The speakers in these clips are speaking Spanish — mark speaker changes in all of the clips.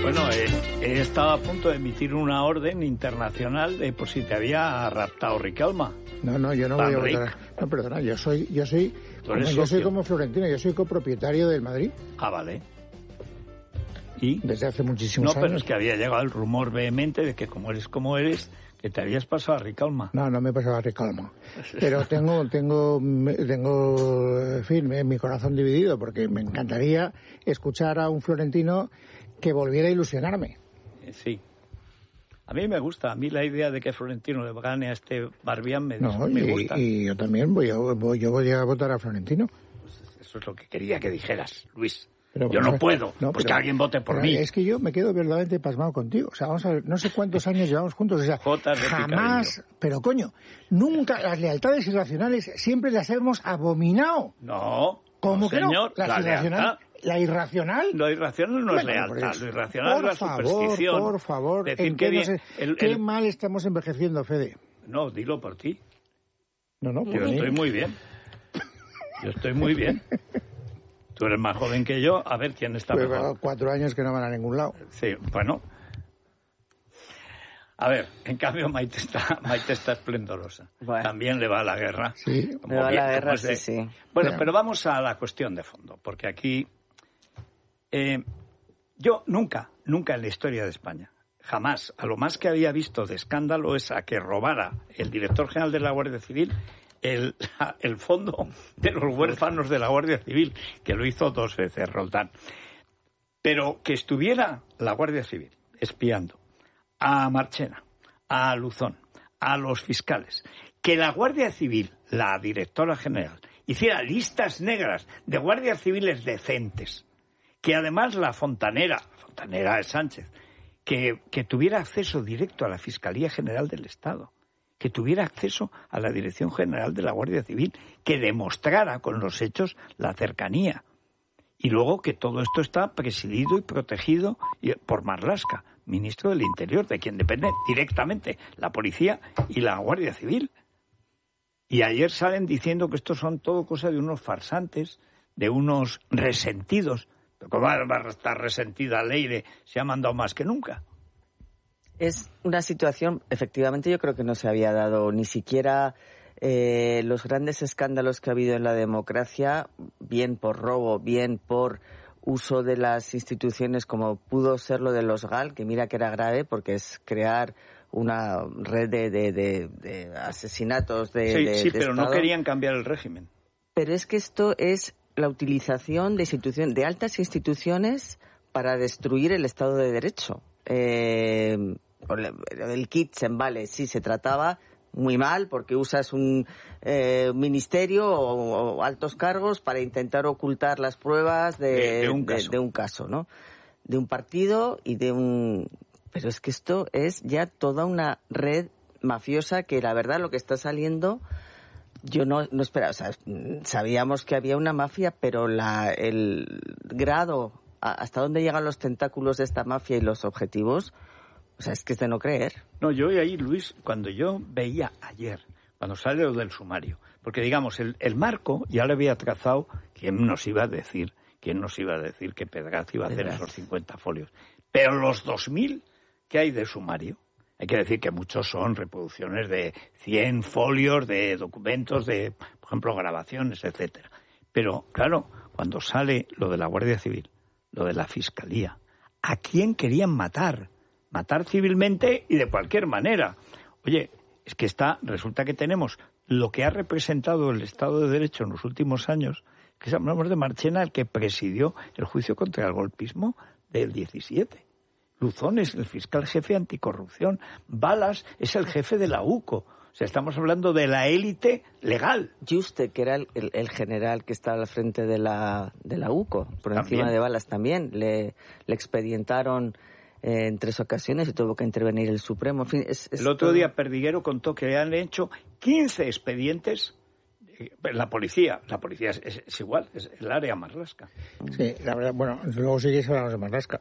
Speaker 1: Bueno, he estado a punto de emitir una orden internacional de por si te había raptado Riquelme.
Speaker 2: No, yo no voy a votar. No, perdona, yo soy como Florentino, yo soy copropietario del Madrid.
Speaker 1: Ah, vale. ¿Y?
Speaker 2: Desde hace muchísimos años.
Speaker 1: No, pero es que había llegado el rumor vehemente de que como eres, que te habías pasado a Riquelme.
Speaker 2: No me he pasado a Riquelme. Pero tengo, en fin, mi corazón dividido, porque me encantaría escuchar a un florentino que volviera a ilusionarme.
Speaker 1: Sí. A mí me gusta. A mí la idea de que Florentino le gane a este Barbián me gusta.
Speaker 2: Y yo también voy a votar a Florentino.
Speaker 1: Pues eso es lo que quería que dijeras, Luis.
Speaker 2: Pero,
Speaker 1: yo no puedo, pues que alguien vote por mí.
Speaker 2: Es que yo me quedo verdaderamente pasmado contigo. O sea, vamos a ver, no sé cuántos años llevamos juntos. O sea, jamás, pero coño, nunca las lealtades irracionales siempre las hemos abominado.
Speaker 1: No,
Speaker 2: ¿cómo que
Speaker 1: señor,
Speaker 2: no? ¿La irracional?
Speaker 1: Lo irracional no es lealtad, lo irracional es la superstición.
Speaker 2: Por favor,
Speaker 1: decir
Speaker 2: ¿qué mal estamos envejeciendo, Fede?
Speaker 1: No, dilo por ti.
Speaker 2: No,
Speaker 1: yo estoy muy bien. Yo estoy muy bien. Tú eres más joven que yo, a ver quién está mejor.
Speaker 2: 4 años que no van a ningún lado.
Speaker 1: Sí, bueno. A ver, en cambio Maite está esplendorosa. Bueno. También le va a la guerra.
Speaker 2: Sí,
Speaker 3: le va a la guerra, sí.
Speaker 1: Bueno, pero vamos a la cuestión de fondo, porque aquí yo nunca en la historia de España, jamás, a lo más que había visto de escándalo es a que robara el director general de la Guardia Civil el fondo de los huérfanos de la Guardia Civil, que lo hizo 2 veces Roldán. Pero que estuviera la Guardia Civil espiando a Marchena, a Luzón, a los fiscales, que la Guardia Civil, la directora general, hiciera listas negras de guardias civiles decentes, que además la fontanera es Sánchez, que tuviera acceso directo a la Fiscalía General del Estado, que tuviera acceso a la Dirección General de la Guardia Civil, que demostrara con los hechos la cercanía. Y luego que todo esto está presidido y protegido por Marlaska, ministro del Interior, de quien depende directamente la policía y la Guardia Civil. Y ayer salen diciendo que esto son todo cosas de unos farsantes, de unos resentidos. Pero ¿cómo va a estar resentida Leire? Se ha mandado más que nunca.
Speaker 3: Es una situación, efectivamente, yo creo que no se había dado ni siquiera los grandes escándalos que ha habido en la democracia, bien por robo, bien por uso de las instituciones, como pudo ser lo de los GAL, que mira que era grave, porque es crear una red de asesinatos
Speaker 1: Sí, pero
Speaker 3: Estado.
Speaker 1: No querían cambiar el régimen.
Speaker 3: Pero es que esto es la utilización de altas instituciones para destruir el Estado de Derecho. El Kitchen, vale, sí, se trataba muy mal porque usas un ministerio o altos cargos para intentar ocultar las pruebas de un caso, ¿no? De un partido y de un... Pero es que esto es ya toda una red mafiosa que la verdad lo que está saliendo... Yo no esperaba, o sea, sabíamos que había una mafia, pero el grado, hasta dónde llegan los tentáculos de esta mafia y los objetivos, o sea, es que es de no creer.
Speaker 1: No, yo ahí, Luis, cuando yo veía ayer, cuando sale lo del sumario, porque digamos, el marco ya le había trazado, ¿quién nos iba a decir que Pedraz iba a hacer esos 50 folios? Pero los 2.000 que hay de sumario, hay que decir que muchos son reproducciones de 100 folios de documentos, de, por ejemplo, grabaciones, etcétera. Pero, claro, cuando sale lo de la Guardia Civil, lo de la Fiscalía, ¿a quién querían matar? Matar civilmente y de cualquier manera. Oye, es que resulta que tenemos lo que ha representado el Estado de Derecho en los últimos años, que hablamos de Marchena, el que presidió el juicio contra el golpismo del 17. Luzón es el fiscal jefe anticorrupción. Balas es el jefe de la UCO. O sea, estamos hablando de la élite legal.
Speaker 3: Juste, que era el general que estaba al frente de la UCO, por ¿también? Encima de Balas también. Le expedientaron en 3 ocasiones y tuvo que intervenir el Supremo. En fin,
Speaker 1: el otro día Perdiguero contó que le han hecho 15 expedientes. La policía es igual, es el área Marlaska.
Speaker 2: Sí, la verdad, bueno, luego sí que hablamos de Marlaska.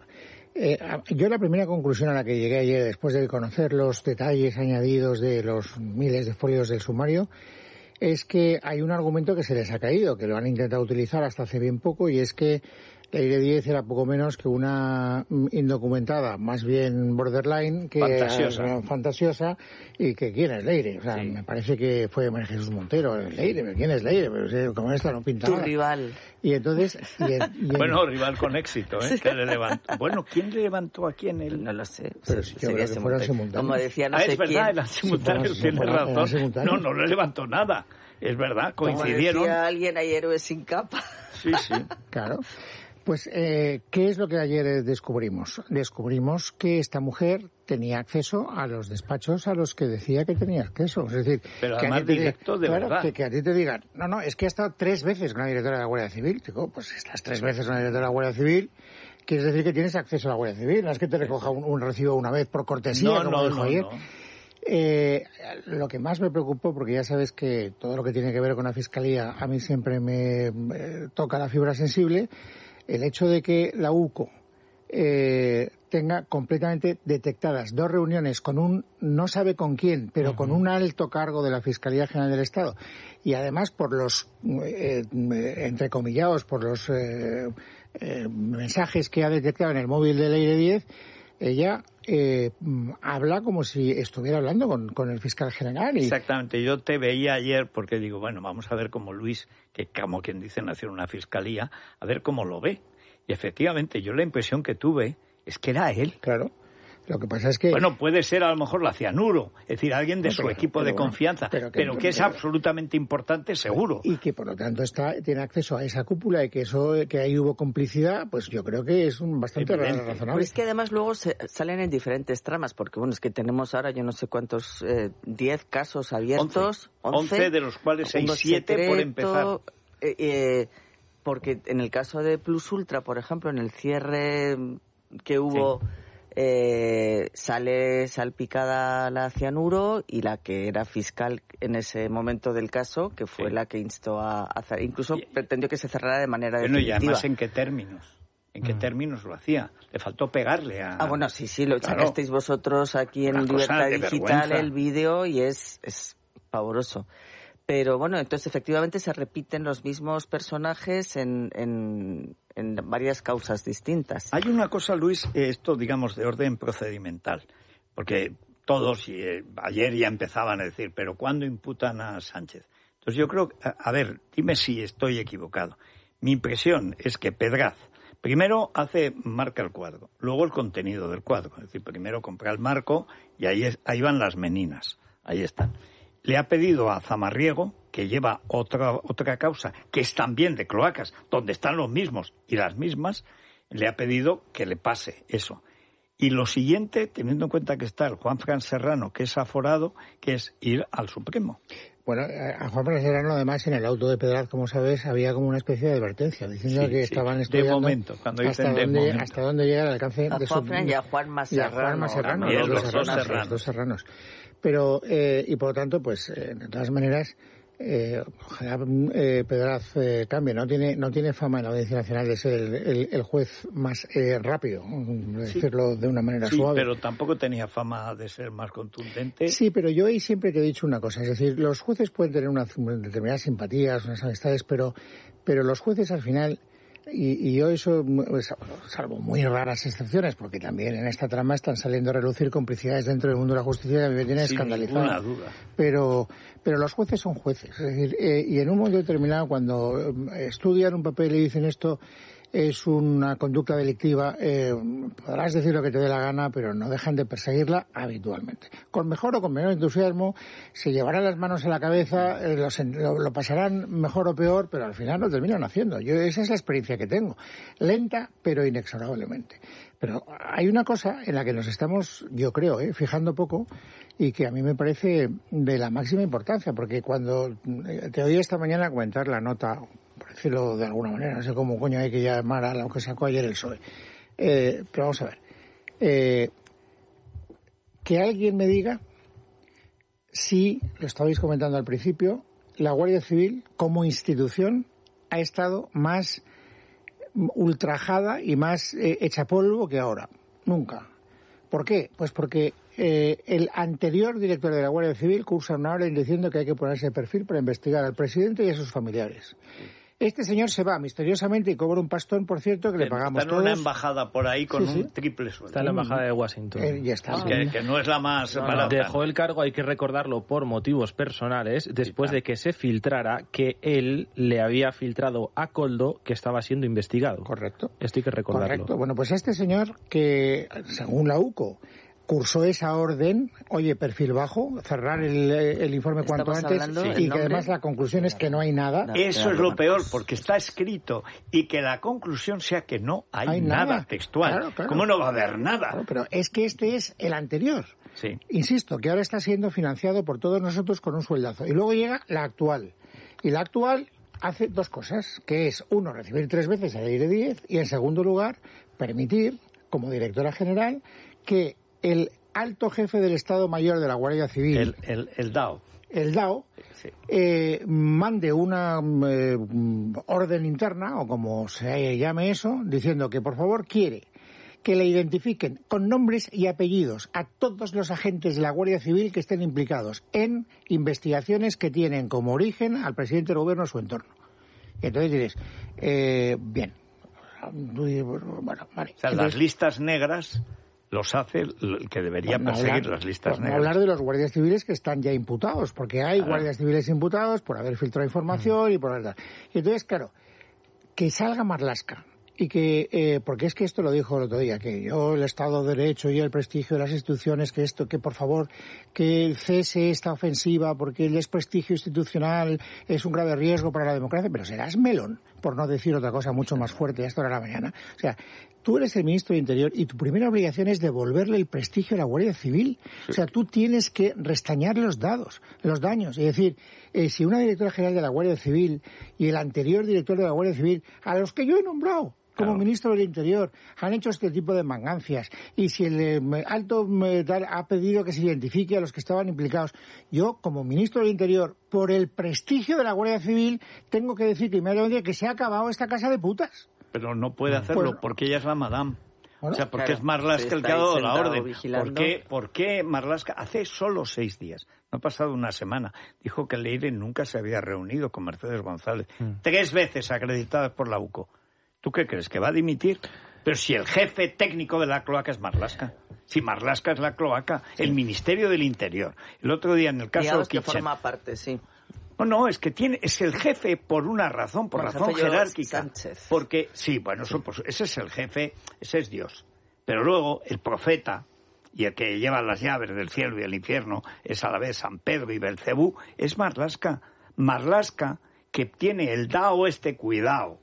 Speaker 2: Yo la primera conclusión a la que llegué ayer, después de conocer los detalles añadidos de los miles de folios del sumario, es que hay un argumento que se les ha caído, que lo han intentado utilizar hasta hace bien poco, y es que Leire Díez era poco menos que una indocumentada, más bien borderline, que fantasiosa, y que ¿quién es Leire? O sea, me parece que fue María Jesús Montero. Leire, ¿pero quién es Leire? Pero como esta no pinta nada.
Speaker 3: Tu rival.
Speaker 2: Y entonces...
Speaker 1: Bueno, rival con éxito, ¿eh? Que le levantó. Bueno, ¿quién le levantó a quién?
Speaker 3: No lo sé.
Speaker 2: Pero sí, yo creo que fueron simultáneos.
Speaker 3: Como decía no sé
Speaker 1: es verdad,
Speaker 3: quién.
Speaker 1: eran simultáneos, tienes razón. No le levantó nada. Es verdad, coincidieron.
Speaker 3: Como decía alguien, hay héroes sin capa.
Speaker 1: Sí.
Speaker 2: Claro. Pues, ¿qué es lo que ayer descubrimos? Descubrimos que esta mujer tenía acceso a los despachos a los que decía que tenía acceso. Es decir,
Speaker 1: pero
Speaker 2: que
Speaker 1: además directo de verdad.
Speaker 2: Que a ti te digan, no, es que ha estado 3 veces con la directora de la Guardia Civil. Digo, pues estás 3 veces con la directora de la Guardia Civil, quieres decir que tienes acceso a la Guardia Civil. No es que te recoja un recibo una vez por cortesía, como dijo ayer. Lo que más me preocupó, porque ya sabes que todo lo que tiene que ver con la Fiscalía a mí siempre me toca la fibra sensible, el hecho de que la UCO tenga completamente detectadas 2 reuniones con un no sabe con quién, pero con un alto cargo de la Fiscalía General del Estado, y además por los entrecomillados, por los mensajes que ha detectado en el móvil de Leire Díez, ella habla como si estuviera hablando con el fiscal general.
Speaker 1: Exactamente, yo te veía ayer porque digo, bueno, vamos a ver cómo Luis, que como quien dice nació en una fiscalía, a ver cómo lo ve. Y efectivamente, yo la impresión que tuve es que era él.
Speaker 2: Claro. Lo que pasa es que...
Speaker 1: Bueno, puede ser a lo mejor la cianuro, es decir, alguien de su equipo de confianza, pero que es absolutamente importante, seguro.
Speaker 2: Y que, por lo tanto, tiene acceso a esa cúpula y que ahí hubo complicidad, pues yo creo que es bastante razonable.
Speaker 3: Pero es que además luego salen en diferentes tramas, porque bueno, es que tenemos ahora yo no sé cuántos, 10 casos abiertos.
Speaker 1: 11 de los cuales hay 7 por empezar.
Speaker 3: Porque en el caso de Plus Ultra, por ejemplo, en el cierre que hubo... Sí. Sale salpicada la cianuro y la que era fiscal en ese momento del caso, que fue la que instó a hacer, incluso pretendió que se cerrara de manera definitiva.
Speaker 1: Y además, ¿en qué términos? ¿En qué términos lo hacía? Le faltó pegarle a...
Speaker 3: bueno, sí, lo sacasteis vosotros aquí en Libertad Digital, el vídeo, y es pavoroso. Pero bueno, entonces efectivamente se repiten los mismos personajes en varias causas distintas.
Speaker 1: Hay una cosa, Luis, esto digamos de orden procedimental, porque todos ayer ya empezaban a decir, pero ¿cuándo imputan a Sánchez? Entonces yo creo, a ver, dime si estoy equivocado. Mi impresión es que Pedraz primero marca el cuadro, luego el contenido del cuadro, es decir, primero compra el marco y ahí van las meninas, ahí están. Le ha pedido a Zamarriego, que lleva otra causa, que es también de cloacas, donde están los mismos y las mismas, le ha pedido que le pase eso. Y lo siguiente, teniendo en cuenta que está el Juanfran Serrano, que es aforado, que es ir al Supremo.
Speaker 2: Bueno, a Juanfran Serrano, además, en el auto de Pedraz, como sabes, había como una especie de advertencia, diciendo que estaban estudiando
Speaker 1: de momento, cuando dicen de momento,
Speaker 2: hasta dónde llega el alcance de su...
Speaker 3: Juanfran y a Juanma Serrano.
Speaker 2: Los dos Serranos. Pero, y por lo tanto, pues, de todas maneras, ojalá Pedraz cambie. No tiene fama en la Audiencia Nacional de ser el juez más rápido, decirlo de una manera suave.
Speaker 1: Pero tampoco tenía fama de ser más contundente.
Speaker 2: Sí, pero yo ahí siempre te he dicho una cosa. Es decir, los jueces pueden tener unas determinadas simpatías, unas amistades, pero los jueces al final... Y yo eso, salvo muy raras excepciones, porque también en esta trama están saliendo a relucir complicidades dentro del mundo de la justicia que a mí me tiene escandalizado.
Speaker 1: Sin ninguna duda.
Speaker 2: Pero los jueces son jueces. Es decir, y en un momento determinado, cuando estudian un papel y dicen esto es una conducta delictiva, podrás decir lo que te dé la gana, pero no dejan de perseguirla habitualmente. Con mejor o con menor entusiasmo, se llevarán las manos a la cabeza, lo pasarán mejor o peor, pero al final lo terminan haciendo. Esa es la experiencia que tengo. Lenta, pero inexorablemente. Pero hay una cosa en la que nos estamos, yo creo, fijando poco, y que a mí me parece de la máxima importancia, porque cuando te oí esta mañana comentar la nota, por decirlo de alguna manera, no sé cómo coño hay que llamar a lo que sacó ayer el PSOE, pero vamos a ver, que alguien me diga si, lo estabais comentando al principio, la Guardia Civil como institución ha estado más ultrajada y más hecha polvo que ahora. Nunca. ¿Por qué? Pues porque el anterior director de la Guardia Civil cursa una orden diciendo que hay que ponerse de perfil para investigar al presidente y a sus familiares. Este señor se va misteriosamente y cobra un pastón, por cierto, que le pagamos
Speaker 1: está en
Speaker 2: todos.
Speaker 1: una embajada por ahí con
Speaker 2: Sí.
Speaker 1: un triple sueldo.
Speaker 4: Está en la embajada de Washington.
Speaker 2: Ya está.
Speaker 1: Que no es la más barata.
Speaker 4: Dejó el cargo, hay que recordarlo, por motivos personales, después de que se filtrara que él le había filtrado a Koldo que estaba siendo investigado.
Speaker 2: Correcto.
Speaker 4: Esto hay que recordarlo.
Speaker 2: Correcto. Bueno, pues este señor que, según la UCO, cursó esa orden, oye, perfil bajo, cerrar el informe cuanto antes, y que además la conclusión es que no hay nada.
Speaker 1: Eso es lo peor, porque está escrito, y que la conclusión sea que no hay nada textual.
Speaker 2: Claro.
Speaker 1: ¿Cómo no va a haber nada?
Speaker 2: Claro, pero es que este es el anterior.
Speaker 1: Sí.
Speaker 2: Insisto, que ahora está siendo financiado por todos nosotros con un sueldazo. Y luego llega la actual. Y la actual hace dos cosas, que es, uno, recibir 3 veces el aire 10, y en segundo lugar, permitir, como directora general, que el alto jefe del Estado Mayor de la Guardia Civil,
Speaker 1: el DAO,
Speaker 2: sí, mande una orden interna, o como se llame eso, diciendo que por favor quiere que le identifiquen con nombres y apellidos a todos los agentes de la Guardia Civil que estén implicados en investigaciones que tienen como origen al presidente del gobierno o su entorno. Y entonces dices, bien, bueno, vale.
Speaker 1: O sea, las listas negras los hace el que debería perseguir las listas negras.
Speaker 2: Hablar de los guardias civiles que están ya imputados, porque hay guardias civiles imputados por haber filtrado información y por verdad. Y entonces, claro, que salga Marlaska y que, porque es que esto lo dijo el otro día, que yo, el Estado de Derecho y el prestigio de las instituciones, que esto, que por favor, que cese esta ofensiva, porque el desprestigio institucional es un grave riesgo para la democracia, pero serás melón, por no decir otra cosa mucho más fuerte a esta hora de la mañana. O sea, tú eres el ministro de Interior y tu primera obligación es devolverle el prestigio a la Guardia Civil. Sí. O sea, tú tienes que restañar los daños. Es decir, si una directora general de la Guardia Civil y el anterior director de la Guardia Civil, a los que yo he nombrado como ministro del Interior, han hecho este tipo de mangancias, y si el alto ha pedido que se identifique a los que estaban implicados, yo, como ministro del Interior, por el prestigio de la Guardia Civil, tengo que decir que inmediatamente que se ha acabado esta casa de putas.
Speaker 1: Pero no puede hacerlo, porque ella es la madame.
Speaker 2: Bueno,
Speaker 1: o sea, porque es Marlaska el que ha dado la orden. ¿Por qué Marlaska? Hace solo 6 días, no ha pasado una semana, dijo que Leire nunca se había reunido con Mercedes González. 3 veces acreditadas por la UCO. ¿Tú qué crees? ¿Que va a dimitir? Pero si el jefe técnico de la cloaca es Marlaska. Si Marlaska es la cloaca, el Ministerio del Interior. El otro día en el caso
Speaker 3: que forma parte, sí.
Speaker 1: No, es que es el jefe por una razón, por razón jerárquica.
Speaker 3: Sánchez.
Speaker 1: Porque, sí, bueno, ese es el jefe, ese es Dios. Pero luego el profeta y el que lleva las llaves del cielo y del infierno es a la vez San Pedro y Belcebú, es Marlaska. Marlaska, que tiene el DAO cuidado,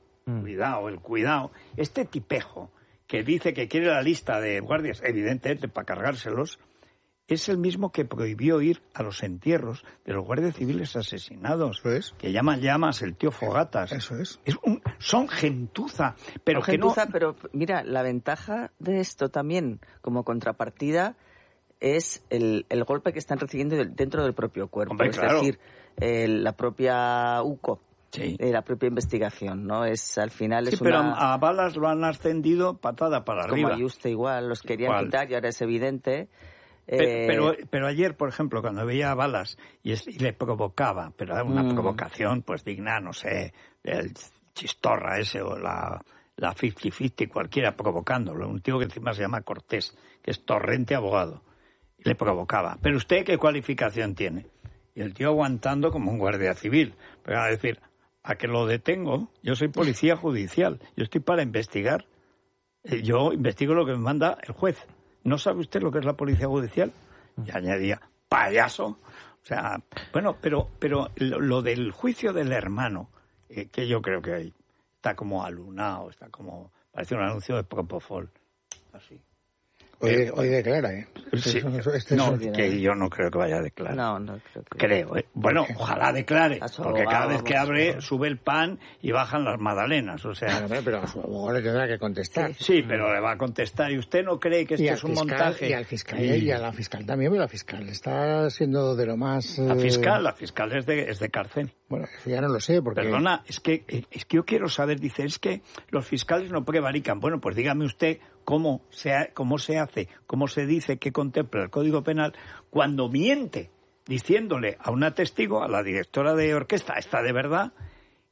Speaker 1: este tipejo que dice que quiere la lista de guardias, evidentemente para cargárselos, es el mismo que prohibió ir a los entierros de los guardias civiles asesinados.
Speaker 2: Eso es.
Speaker 1: Que llaman llamas el tío Fogatas.
Speaker 2: Eso es.
Speaker 1: Son gentuza, pero
Speaker 3: no,
Speaker 1: que
Speaker 3: gentuza,
Speaker 1: no...
Speaker 3: Pero mira, la ventaja de esto también, como contrapartida, es el golpe que están recibiendo dentro del propio cuerpo.
Speaker 1: Hombre,
Speaker 3: es
Speaker 1: claro.
Speaker 3: decir, la propia UCO.
Speaker 1: Sí.
Speaker 3: La propia investigación, ¿no? Al final es
Speaker 1: pero
Speaker 3: una...
Speaker 1: a Balas lo han ascendido patada para arriba.
Speaker 3: Como a Yuste igual, los querían quitar y ahora es evidente.
Speaker 1: Pero ayer, por ejemplo, cuando veía a Balas y le provocaba, pero era una provocación pues digna, no sé, el Chistorra ese o la 50-50, cualquiera provocándolo. Un tío que encima se llama Cortés, que es torrente abogado. Y le provocaba. ¿Pero usted qué cualificación tiene? Y el tío aguantando como un guardia civil. Pero a decir, a que lo detengo, yo soy policía judicial, yo estoy para investigar. Yo investigo lo que me manda el juez. ¿No sabe usted lo que es la policía judicial? Y añadía, payaso. O sea, bueno, pero lo del juicio del hermano, que yo creo que está como alunado, está como, parece un anuncio de Propofol, así.
Speaker 2: Hoy declara, ¿eh?
Speaker 1: Sí, que yo no creo que vaya a declarar.
Speaker 3: No creo.
Speaker 1: Bueno, ojalá declare, porque cada vez que abre sube el pan y bajan las magdalenas, o sea...
Speaker 2: Pero a su abogado le tendrá que contestar.
Speaker 1: Sí, pero le va a contestar. ¿Y usted no cree que esto es un montaje?
Speaker 2: Y al fiscal, y a la fiscal también, pero la fiscal está siendo de lo más...
Speaker 1: La fiscal es de cárcel.
Speaker 2: Bueno, eso ya no lo sé, porque...
Speaker 1: Perdona, es que yo quiero saber, dice, es que los fiscales no prevarican. Bueno, pues dígame usted cómo se hace, cómo se dice que contempla el Código Penal cuando miente, diciéndole a una testigo, a la directora de orquesta, esta de verdad,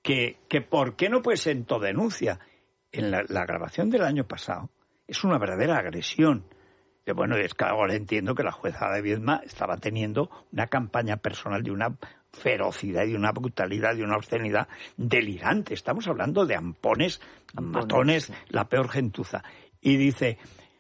Speaker 1: que ¿por qué no presentó denuncia? En la grabación del año pasado es una verdadera agresión. Bueno, es que ahora entiendo que la jueza de Viedma estaba teniendo una campaña personal de una ferocidad y de una brutalidad y una obscenidad delirante. Estamos hablando de ampones, matones, sí. La peor gentuza. Y dice,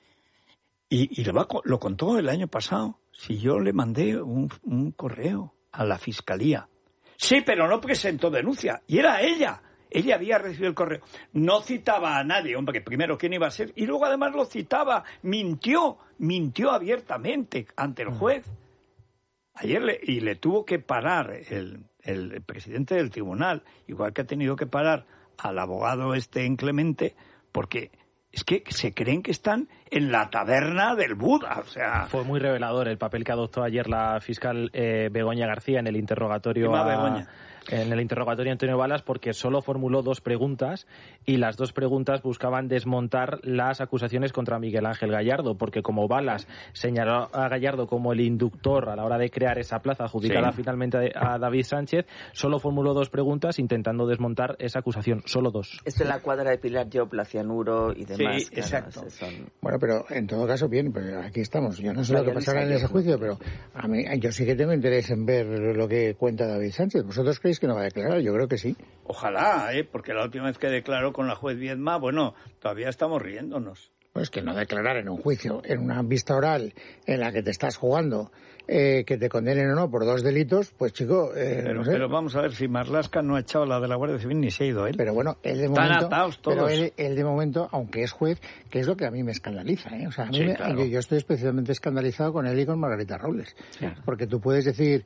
Speaker 1: y lo contó el año pasado, si yo le mandé un correo a la fiscalía. Sí, pero no presentó denuncia. Y era ella. Ella había recibido el correo. No citaba a nadie, hombre, que primero quién iba a ser. Y luego además lo citaba. Mintió abiertamente ante el juez. Ayer le tuvo que parar el presidente del tribunal, igual que ha tenido que parar al abogado inclemente, porque es que se creen que están en la taberna del Buda, o sea...
Speaker 4: Fue muy revelador el papel que adoptó ayer la fiscal Begoña García en el interrogatorio en el interrogatorio a Antonio Balas, porque solo formuló 2 preguntas y las 2 preguntas buscaban desmontar las acusaciones contra Miguel Ángel Gallardo, porque como Balas señaló a Gallardo como el inductor a la hora de crear esa plaza adjudicada finalmente a David Sánchez, solo formuló 2 preguntas intentando desmontar esa acusación, solo 2.
Speaker 3: Esto es la cuadra de Pilar Llopla, cianuro y demás.
Speaker 1: Sí, exacto.
Speaker 2: Bueno, pero en todo caso, bien, pues aquí estamos. Yo no sé lo que pasará en ese juicio, pero a mí, yo sí que tengo interés en ver lo que cuenta David Sánchez. ¿Vosotros creéis que no va a declarar? Yo creo que sí.
Speaker 1: Ojalá, porque la última vez que declaró con la juez Viedma, bueno, todavía estamos riéndonos.
Speaker 2: Pues que no declarar en un juicio, en una vista oral en la que te estás jugando, que te condenen o no por 2 delitos, pues chico, no sé.
Speaker 1: Pero vamos a ver, si Marlaska no ha echado la de la Guardia Civil ni se ha ido él.
Speaker 2: Pero bueno, él de
Speaker 1: Están
Speaker 2: momento,
Speaker 1: atados todos.
Speaker 2: pero él de momento, aunque es juez, que es lo que a mí me escandaliza, O sea, a mí claro. yo estoy especialmente escandalizado con él y con Margarita Robles, porque tú puedes decir,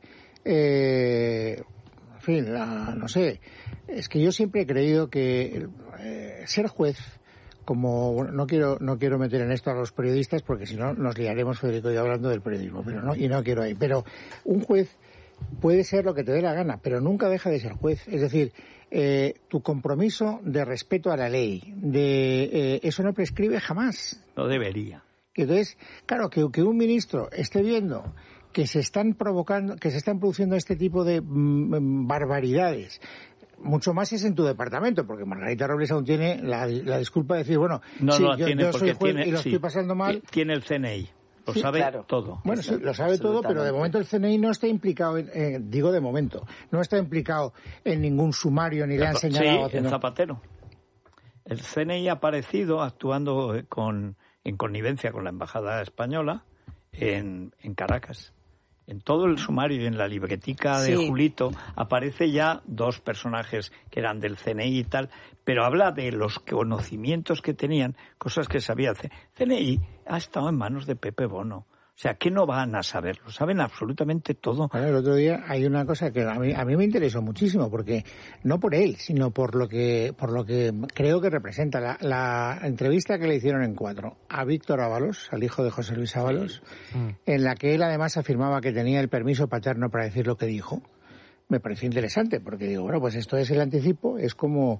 Speaker 2: en fin, no sé, es que yo siempre he creído que ser juez, como no quiero meter en esto a los periodistas porque si no nos liaremos, Federico y yo, hablando del periodismo, pero no quiero ahí. Pero un juez puede ser lo que te dé la gana, pero nunca deja de ser juez. Es decir, tu compromiso de respeto a la ley, eso no prescribe jamás.
Speaker 1: No debería.
Speaker 2: Entonces, claro, que un ministro esté viendo que se están produciendo este tipo de barbaridades. Mucho más es en tu departamento, porque Margarita Robles aún tiene la disculpa de decir, bueno,
Speaker 1: no,
Speaker 2: sí,
Speaker 1: yo
Speaker 2: soy juez y lo estoy pasando mal.
Speaker 1: Tiene el CNI, lo sabe todo.
Speaker 2: Bueno, sí, lo sabe todo, pero de momento el CNI no está implicado, digo de momento, no está implicado en ningún sumario ni le han señalado.
Speaker 1: Sí, en Zapatero. El CNI ha aparecido actuando en connivencia con la Embajada Española en Caracas. En todo el sumario y en la libretica de Julito aparece ya 2 personajes que eran del CNI y tal, pero habla de los conocimientos que tenían, cosas que sabía. CNI ha estado en manos de Pepe Bono. O sea, ¿qué no van a saber? Lo saben absolutamente todo.
Speaker 2: Bueno, el otro día hay una cosa que a mí me interesó muchísimo, porque no por él, sino por lo que creo que representa la entrevista que le hicieron en 4 a Víctor Ábalos, al hijo de José Luis Ábalos, en la que él además afirmaba que tenía el permiso paterno para decir lo que dijo. Me pareció interesante, porque digo, bueno, pues esto es el anticipo, es como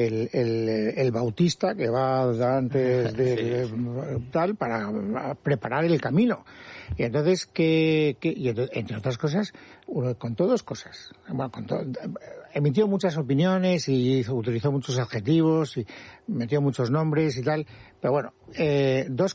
Speaker 2: el bautista que va antes de tal para preparar el camino. Y entonces, entre otras cosas, contó 2 cosas. Bueno, emitió muchas opiniones y utilizó muchos adjetivos y metió muchos nombres y tal. Pero bueno, 2